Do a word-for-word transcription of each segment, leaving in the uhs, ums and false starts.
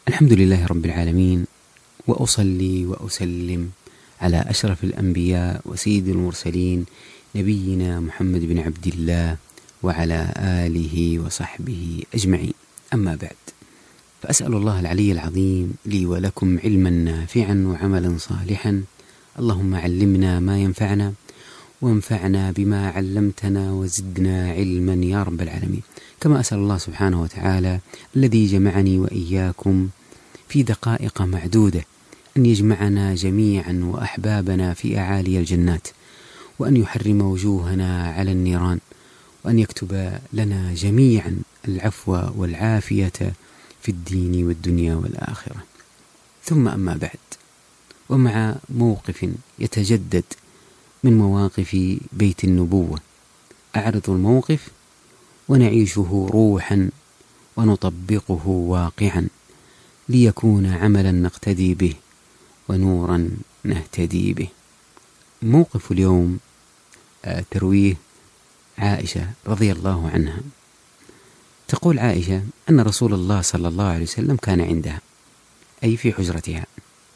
الحمد لله رب العالمين، وأصلي وأسلم على أشرف الأنبياء وسيد المرسلين نبينا محمد بن عبد الله وعلى آله وصحبه أجمعين. أما بعد، فأسأل الله العلي العظيم لي ولكم علما نافعا وعملا صالحا. اللهم علمنا ما ينفعنا وانفعنا بما علمتنا وزدنا علما يا رب العالمين. كما أسأل الله سبحانه وتعالى الذي جمعني وإياكم في دقائق معدودة أن يجمعنا جميعا وأحبابنا في أعالي الجنات، وأن يحرم وجوهنا على النيران، وأن يكتب لنا جميعا العفو والعافية في الدين والدنيا والآخرة. ثم أما بعد، ومع موقف يتجدد من مواقف بيت النبوة، أعرض الموقف ونعيشه روحا ونطبقه واقعا ليكون عملا نقتدي به ونورا نهتدي به. موقف اليوم ترويه عائشة رضي الله عنها. تقول عائشة أن رسول الله صلى الله عليه وسلم كان عندها، أي في حجرتها،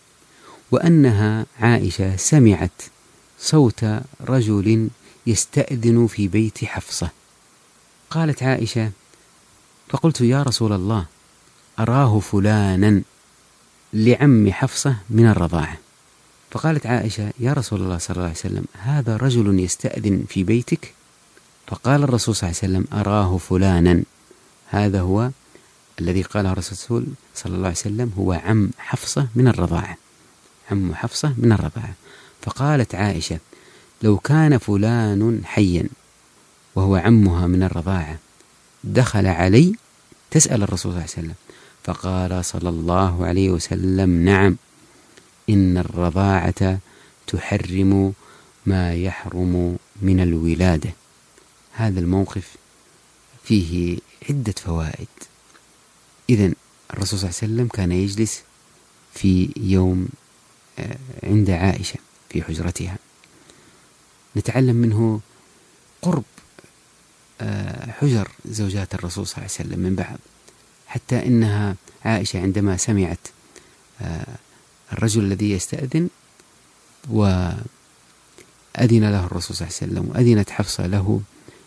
وأنها عائشة سمعت صوت رجل يستأذن في بيت حفصة. قالت عائشة: فقلت يا رسول الله، أراه فلانا لعم حفصة من الرضاعة. فقالت عائشة: يا رسول الله صلى الله عليه وسلم، هذا رجل يستأذن في بيتك؟ فقال الرسول صلى الله عليه وسلم: أراه فلانا. هذا هو الذي قاله الرسول صلى الله عليه وسلم، هو عم حفصة من الرضاعة، عم حفصة من الرضاعة. فقالت عائشة: لو كان فلان حيا وهو عمها من الرضاعة دخل علي، تسأل الرسول صلى الله عليه وسلم. فقال صلى الله عليه وسلم: نعم، إن الرضاعة تحرم ما يحرم من الولادة. هذا الموقف فيه عدة فوائد. إذن الرسول صلى الله عليه وسلم كان يجلس في يوم عند عائشة في حجرتها. نتعلم منه قرب حجر زوجات الرسول صلى الله عليه وسلم من بعض، حتى إنها عائشة عندما سمعت الرجل الذي يستأذن وأذن له الرسول صلى الله عليه وسلم وأذنت حفصة له،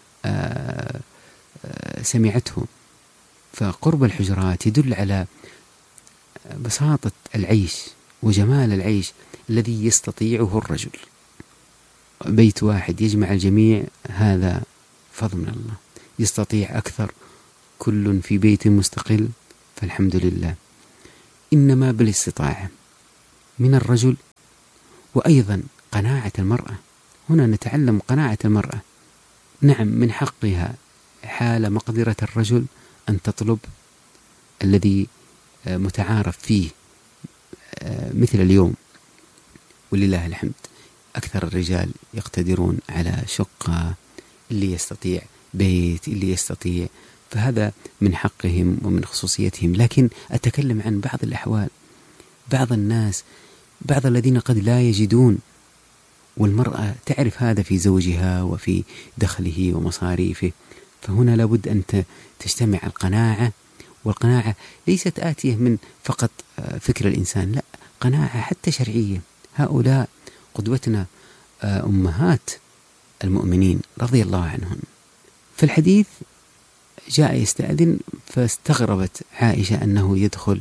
سمعته. فقرب الحجرات يدل على بساطة العيش وجمال العيش الذي يستطيعه الرجل. بيت واحد يجمع الجميع، هذا فضل من الله. يستطيع أكثر، كل في بيت مستقل، فالحمد لله. إنما بالاستطاعة من الرجل، وأيضا قناعة المرأة. هنا نتعلم قناعة المرأة. نعم، من حقها حال مقدرة الرجل أن تطلب الذي متعارف فيه، مثل اليوم ولله الحمد أكثر الرجال يقتدرون على شقة، اللي يستطيع بيت، اللي يستطيع، فهذا من حقهم ومن خصوصيتهم. لكن أتكلم عن بعض الأحوال، بعض الناس، بعض الذين قد لا يجدون، والمرأة تعرف هذا في زوجها وفي دخله ومصاريفه. فهنا لابد أن تجتمع القناعة، والقناعة ليست آتية من فقط فكر الإنسان، لا، قناعة حتى شرعية. هؤلاء قدوتنا أمهات المؤمنين رضي الله عنهم. في الحديث جاء يستأذن، فاستغربت عائشة أنه يدخل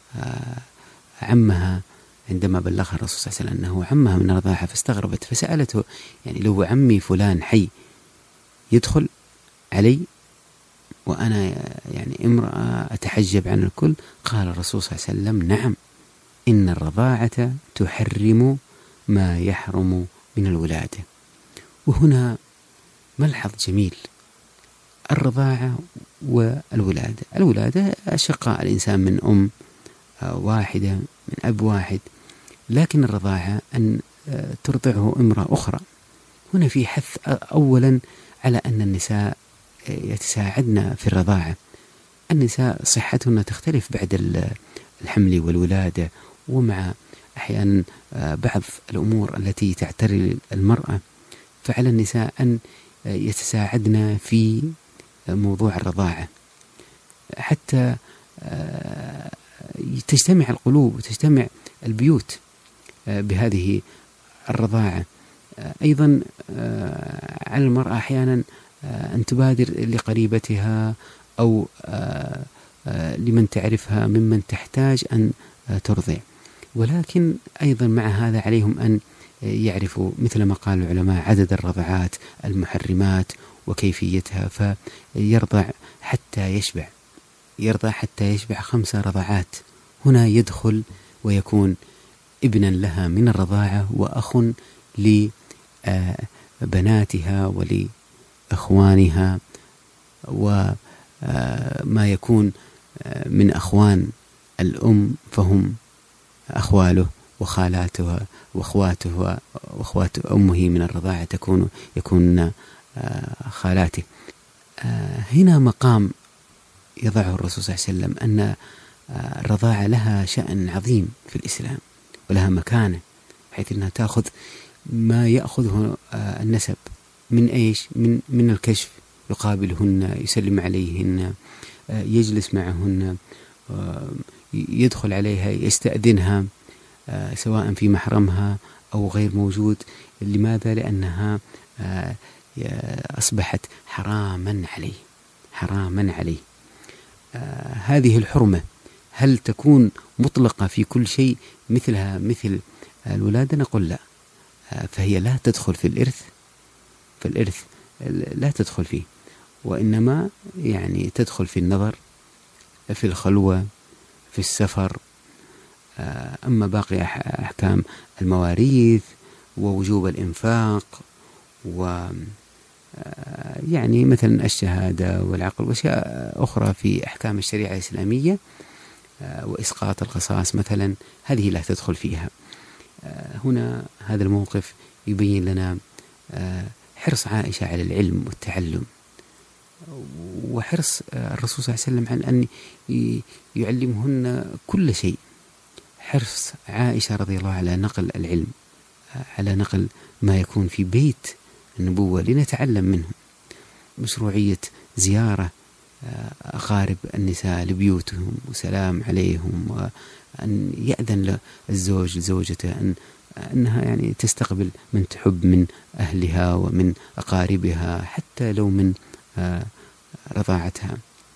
عمها عندما بلغها الرسول صلى الله عليه وسلم أنه عمها من الرضاعة، فاستغربت فسألته: يعني لو عمي فلان حي يدخل علي وأنا يعني امرأة أتحجب عن الكل؟ قال الرسول صلى الله عليه وسلم: نعم، إن الرضاعة تحرم ما يحرم من الولادة. وهنا ملحظ جميل: الرضاعة والولادة. الولادة أشقاء الإنسان من أم واحدة، من أب واحد، لكن الرضاعة أن ترضعه امرأة أخرى. هنا في حث أولا على أن النساء يتساعدن في الرضاعة. النساء صحتهن تختلف بعد الحمل والولادة، ومع أحيانا بعض الأمور التي تعتري المرأة، فعلى النساء أن يتساعدن في موضوع الرضاعة حتى تجتمع القلوب وتجتمع البيوت بهذه الرضاعة. أيضا على المرأة أحيانا أن تبادر لقريبتها أو لمن تعرفها ممن تحتاج أن ترضع، ولكن أيضا مع هذا عليهم أن يعرفوا مثل ما قال العلماء عدد الرضعات المحرمات وكيفيتها، فيرضع حتى يشبع، يرضع حتى يشبع خمس رضعات، هنا يدخل ويكون ابنا لها من الرضاعة وأخ لبناتها ولإخوانها، وما يكون من أخوان الأم فهم أخواله وخالاتها وأخواته وأخوات أمه من الرضاعة تكون يكون خالاته. هنا مقام يضعه الرسول صلى الله عليه وسلم أن الرضاعة لها شأن عظيم في الإسلام ولها مكانة، بحيث أنها تأخذ ما يأخذه النسب من إيش؟ من من الكشف، يقابلهن، يسلم عليهن، يجلس معهن، يدخل عليها، يستأذنها سواء في محرمها أو غير موجود. لماذا؟ لأنها أصبحت حراما عليه، حراما عليه. هذه الحرمة هل تكون مطلقة في كل شيء مثلها مثل الولادة؟ نقول لا، فهي لا تدخل في الإرث، فالإرث لا تدخل فيه، وإنما يعني تدخل في النظر، في الخلوة، في السفر. أما باقي أحكام المواريث ووجوب الإنفاق و يعني مثلا الشهادة والعقل وأشياء أخرى في أحكام الشريعة الإسلامية وإسقاط القصاص مثلا، هذه لا تدخل فيها. هنا هذا الموقف يبين لنا حرص عائشة على العلم والتعلم، وحرص الرسول صلى الله عليه وسلم على أن يعلمهن كل شيء، حرص عائشة رضي الله على نقل العلم، على نقل ما يكون في بيت النبوة لنتعلم منه. مشروعية زيارة أقارب النساء لبيوتهم وسلام عليهم، وأن يأذن للزوج لزوجته أن أنها يعني تستقبل من تحب من أهلها ومن أقاربها حتى لو من رضاعتها.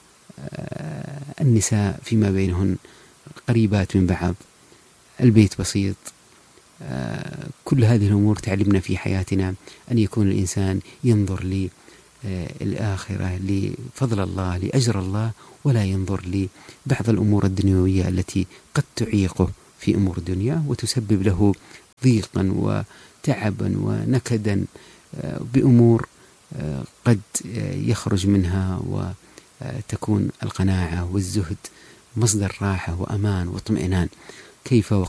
النساء فيما بينهن قريبات من بعض، البيت بسيط. كل هذه الأمور تعلمنا في حياتنا أن يكون الإنسان ينظر للآخرة، لفضل الله، لأجر الله، ولا ينظر لبعض الأمور الدنيوية التي قد تعيقه في أمور الدنيا وتسبب له ضيقا وتعبا ونكدا بأمور قد يخرج منها وتكون القناعة والزهد مصدر راحة وأمان واطمئنان. كيف